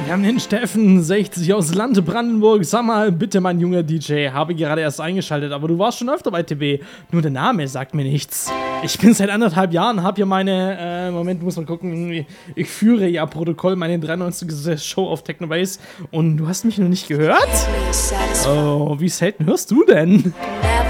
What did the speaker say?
Wir haben den Steffen, 60 aus Lande Brandenburg. Sag mal, bitte, mein junger DJ, habe gerade erst eingeschaltet, aber du warst schon öfter bei TB. Nur der Name sagt mir nichts. Ich bin seit 1,5 Jahren, hab hier meine, Moment, muss mal gucken, ich führe ja Protokoll, meine 93. Show auf Technobase und du hast mich noch nicht gehört? Oh, wie selten hörst du denn?